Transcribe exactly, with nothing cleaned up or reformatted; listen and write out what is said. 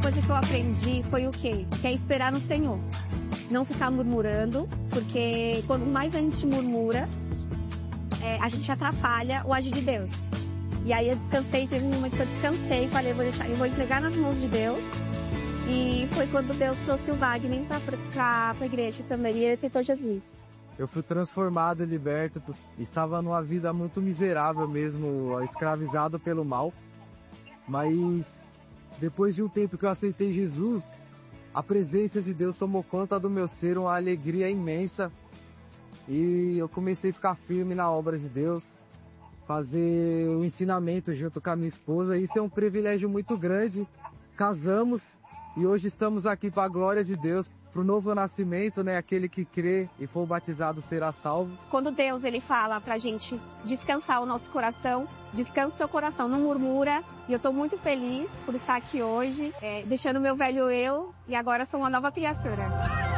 coisa que eu aprendi foi o quê? Que é esperar no Senhor. Não ficar murmurando, porque quanto mais a gente murmura, é, a gente atrapalha o agir de Deus. E aí eu descansei, teve um momento que eu descansei, falei, eu vou deixar, eu vou entregar nas mãos de Deus. E foi quando Deus trouxe o Wagner pra, pra, pra igreja também, e ele aceitou Jesus. Eu fui transformado e liberto, estava numa vida muito miserável mesmo, escravizado pelo mal. Mas depois de um tempo que eu aceitei Jesus, a presença de Deus tomou conta do meu ser, uma alegria imensa. E eu comecei a ficar firme na obra de Deus, fazer o ensinamento junto com a minha esposa. Isso é um privilégio muito grande. Casamos e hoje estamos aqui para a glória de Deus, para o novo nascimento, né? Aquele que crê e for batizado será salvo. Quando Deus ele fala pra gente descansar o nosso coração, descansa o seu coração, não murmura. E eu estou muito feliz por estar aqui hoje, é, deixando meu velho eu, e agora sou uma nova criatura.